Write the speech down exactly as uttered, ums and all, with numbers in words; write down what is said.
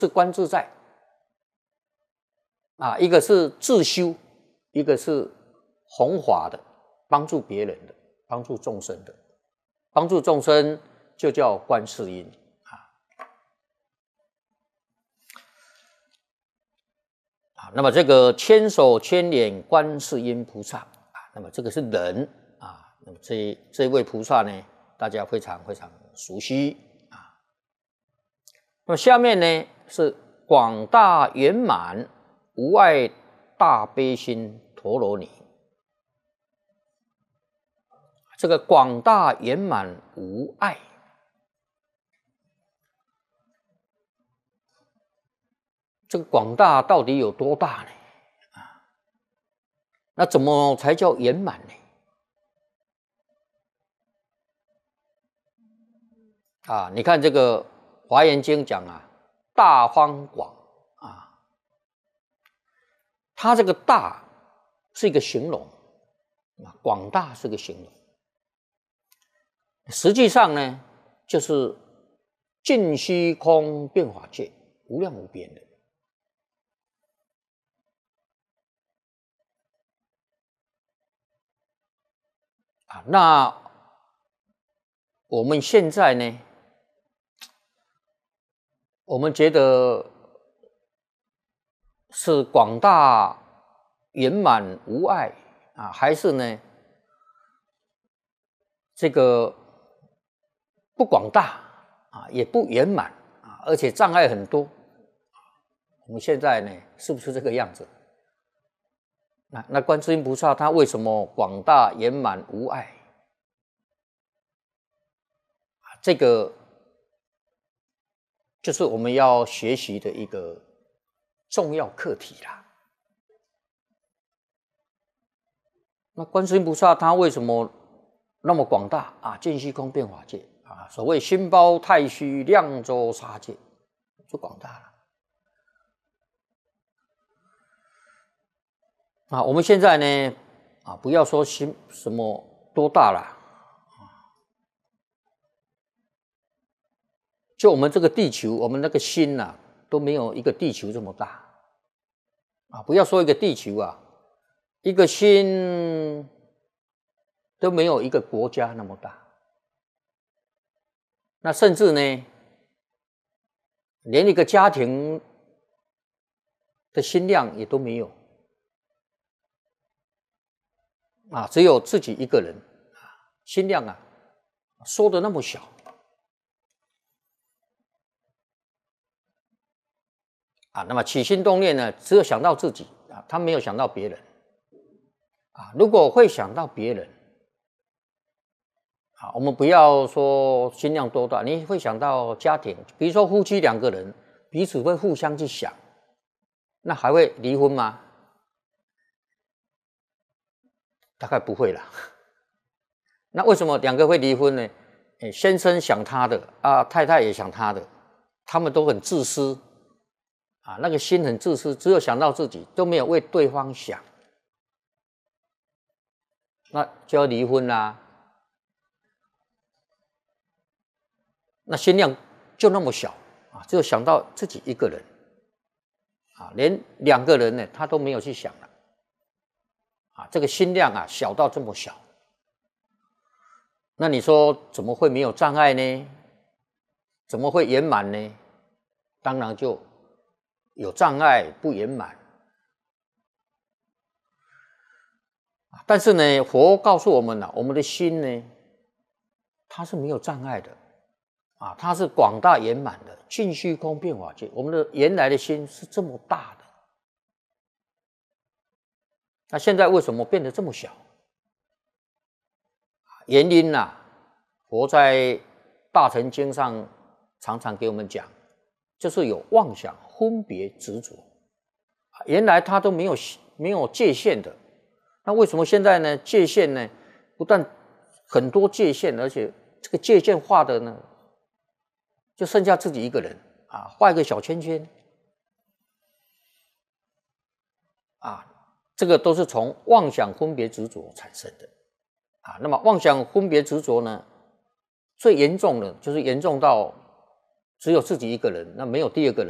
是观自在啊，一个是自修，一个是弘法的，帮助别人的，帮助众生的，帮助众生就叫观世音啊。啊，那么这个千手千眼观世音菩萨啊，那么这个是人啊，那么这这位菩萨呢，大家非常非常熟悉啊。那么下面呢是广大圆满无碍大悲心陀罗尼。这个广大圆满无碍，这个广大到底有多大呢？啊，那怎么才叫圆满呢？啊，你看这个《华严经》讲啊，大方广啊，它这个大是一个形容啊，广大是个形容。实际上呢，就是尽虚空遍法界，无量无边的啊。那我们现在呢，我们觉得是广大圆满无碍啊，还是呢这个不广大啊，也不圆满啊，而且障碍很多。我们现在呢，是不是这个样子？那那观世音菩萨他为什么广大圆满无碍？啊，这个就是我们要学习的一个重要课题啦。那观世音菩萨他为什么那么广大啊？尽虚空遍法界啊，所谓心包太虚，量周沙界，就广大了。啊，我们现在呢，啊，不要说心什么多大了，就我们这个地球，我们那个心呐、啊，都没有一个地球这么大。啊，不要说一个地球啊，一个心都没有一个国家那么大。那甚至呢，连一个家庭的心量也都没有。啊，只有自己一个人啊，心量啊，缩得那么小啊。那么起心动念呢，只有想到自己啊，他没有想到别人啊。如果会想到别人啊，我们不要说心量多大，你会想到家庭，比如说夫妻两个人彼此会互相去想，那还会离婚吗？大概不会啦。那为什么两个会离婚呢？先生想他的啊，太太也想他的，他们都很自私啊，那个心很自私，只有想到自己，都没有为对方想，那就要离婚啦。那心量就那么小啊，只有想到自己一个人啊，连两个人呢，他都没有去想了。啊，这个心量啊，小到这么小，那你说怎么会没有障碍呢？怎么会圆满呢？当然就有障碍，不圆满。但是呢，佛告诉我们了、啊，我们的心呢，它是没有障碍的啊，它是广大圆满的，尽虚空遍法界。我们的原来的心是这么大的。那现在为什么变得这么小？原因啊，佛在《大乘经》上常常给我们讲，就是有妄想、分别、执着。原来它都没有没有界限的，那为什么现在呢？界限呢，不但很多界限，而且这个界限画的呢，就剩下自己一个人啊，画一个小圈圈啊。这个都是从妄想分别执着产生的啊。那么妄想分别执着呢，最严重的就是严重到只有自己一个人，那没有第二个人